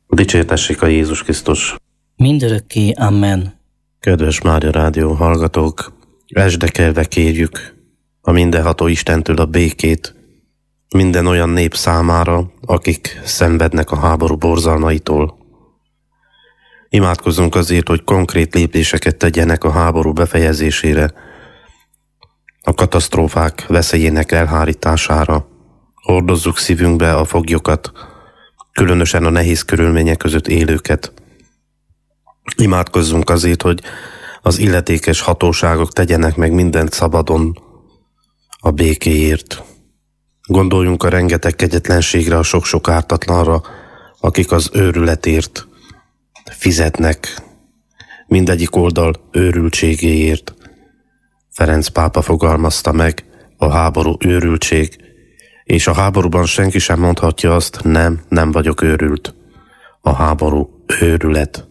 Dicsértessék a Jézus Krisztus! Mindörökké, amen. Kedves Mária Rádió hallgatók, esdekelve kérjük a mindenható Istentől a békét minden olyan nép számára, akik szenvednek a háború borzalmaitól. Imádkozzunk azért, hogy konkrét lépéseket tegyenek a háború befejezésére, a katasztrófák veszélyének elhárítására. Hordozzuk szívünkbe a foglyokat, különösen a nehéz körülmények között élőket. Imádkozzunk azért, hogy az illetékes hatóságok tegyenek meg mindent szabadon a békéért. Gondoljunk a rengeteg kegyetlenségre, a sok-sok ártatlanra, akik az őrületért fizetnek, mindegyik oldal őrültségéért. Ferenc pápa fogalmazta meg, a háború őrültség, és a háborúban senki sem mondhatja azt, nem vagyok őrült. A háború őrület.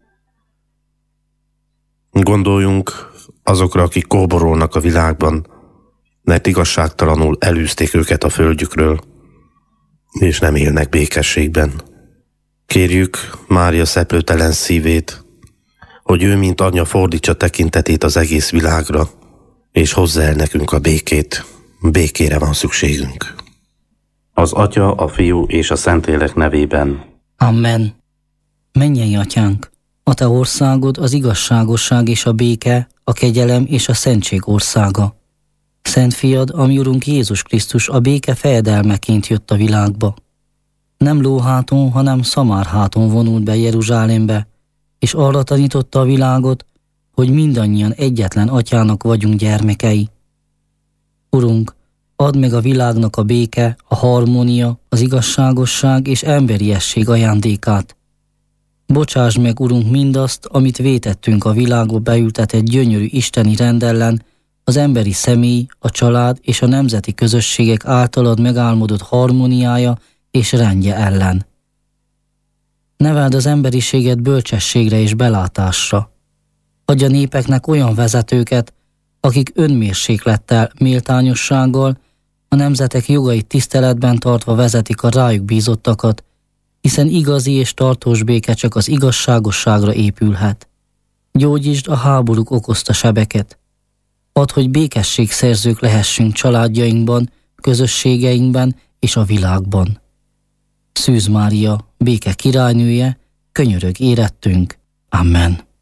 Gondoljunk azokra, akik kóborolnak a világban, mert igazságtalanul elűzték őket a földjükről, és nem élnek békességben. Kérjük Mária szeplőtelen szívét, hogy ő, mint anyja, fordítsa tekintetét az egész világra, és hozza el nekünk a békét. Békére van szükségünk. Az Atya, a Fiú és a Szentlélek nevében. Amen. Mennyei Atyánk, a Te országod az igazságosság és a béke, a kegyelem és a szentség országa. Szent Fiad, ami Urunk Jézus Krisztus a béke fejedelmeként jött a világba. Nem lóháton, hanem szamárháton vonult be Jeruzsálembe, és arra tanította a világot, hogy mindannyian egyetlen Atyának vagyunk gyermekei. Urunk, add meg a világnak a béke, a harmónia, az igazságosság és emberiesség ajándékát. Bocsáss meg, Urunk, mindazt, amit vétettünk a világba beültetett gyönyörű isteni rend ellen, az emberi személy, a család és a nemzeti közösségek általad megálmodott harmóniája és rendje ellen. Neveld az emberiséget bölcsességre és belátásra. Adj a népeknek olyan vezetőket, akik önmérséklettel, méltányossággal, a nemzetek jogait tiszteletben tartva vezetik a rájuk bízottakat, hiszen igazi és tartós béke csak az igazságosságra épülhet. Gyógyítsd a háborúk okozta sebeket. Add, hogy békességszerzők lehessünk családjainkban, közösségeinkben és a világban. Szűz Mária, béke királynője, könyörög érettünk. Amen.